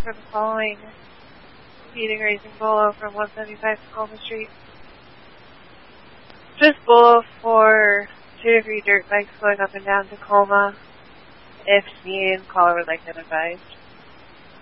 for the following speeding racing Bolo from 175 Tacoma Street. Just Bolo for 2-degree dirt bikes going up and down Tacoma. If seen, caller would like them advised.